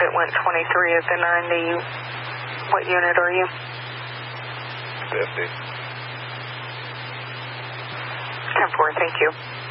it went 23 of the 90. What unit are you? 50. 10-4, thank you.